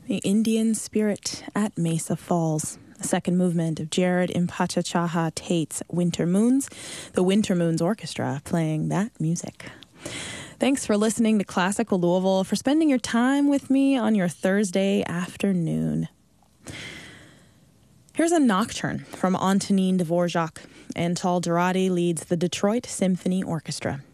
The Indian Spirit at Mesa Falls. The second movement of Jared Impachachaha Tate's Winter Moons. The Winter Moons Orchestra playing that music. Thanks for listening to Classical Louisville, for spending your time with me on your Thursday afternoon. Here's a nocturne from Antonin Dvorak. Antal Dorati leads the Detroit Symphony Orchestra.